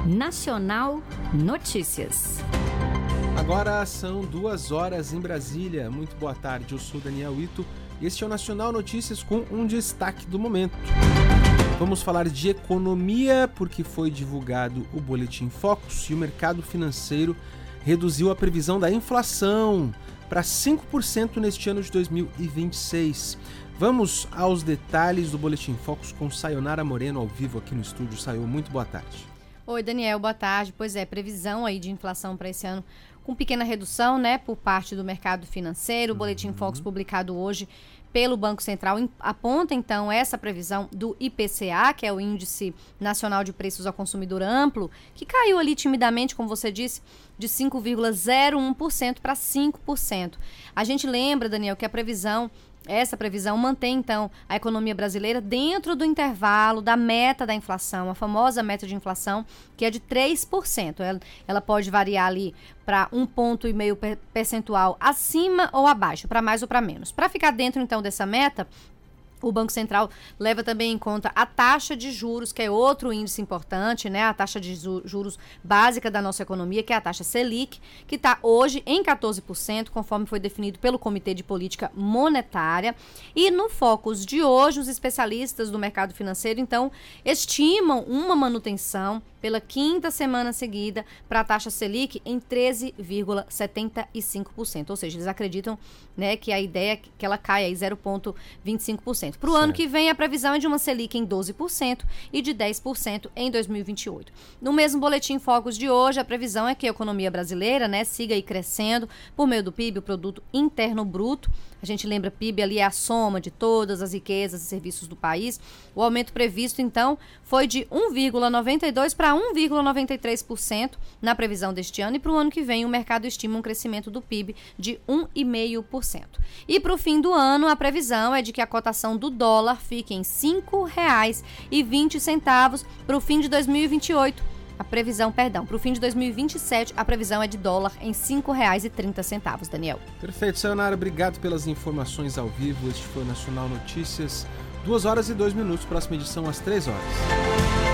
Nacional Notícias. Agora são 2h em Brasília. Muito boa tarde, eu sou Daniel Ito e este é o Nacional Notícias com um destaque do momento. Vamos falar de economia porque foi divulgado o Boletim Focus e o mercado financeiro reduziu a previsão da inflação para 5% neste ano de 2026. Vamos aos detalhes do Boletim Focus com Sayonara Moreno ao vivo aqui no estúdio. Sayo, muito boa tarde. Oi, Daniel, boa tarde. Pois é, previsão aí de inflação para esse ano com pequena redução, né, por parte do mercado financeiro. O Boletim Focus publicado hoje pelo Banco Central aponta, então, essa previsão do IPCA, que é o Índice Nacional de Preços ao Consumidor Amplo, que caiu ali timidamente, como você disse, de 5,01% para 5%. A gente lembra, Daniel, que essa previsão mantém, então, a economia brasileira dentro do intervalo da meta da inflação, a famosa meta de inflação, que é de 3%. Ela pode variar ali para 1,5 ponto percentual acima ou abaixo, para mais ou para menos. Para ficar dentro, então, dessa meta, o Banco Central leva também em conta a taxa de juros, que é outro índice importante, né? A taxa de juros básica da nossa economia, que é a taxa Selic, que está hoje em 14%, conforme foi definido pelo Comitê de Política Monetária. E no Focus de hoje, os especialistas do mercado financeiro, então, estimam uma manutenção pela quinta semana seguida para a taxa Selic em 13,75%. Ou seja, eles acreditam, né, que a ideia é que ela caia aí 0,25%. Para o ano que vem, a previsão é de uma Selic em 12% e de 10% em 2028. No mesmo Boletim Focus de hoje, a previsão é que a economia brasileira, né, siga aí crescendo por meio do PIB, o Produto Interno Bruto. A gente lembra, PIB ali é a soma de todas as riquezas e serviços do país. O aumento previsto, então, foi de 1,92% para 1,93% na previsão deste ano. E para o ano que vem, o mercado estima um crescimento do PIB de 1,5%. E para o fim do ano, a previsão é de que a cotação do dólar fique em R$ 5,20 para o fim de 2028. Para o fim de 2027, a previsão é de dólar em R$ 5,30, Daniel. Perfeito, Sayonara, obrigado pelas informações ao vivo. Este foi o Nacional Notícias, 2h02, próxima edição às 3h.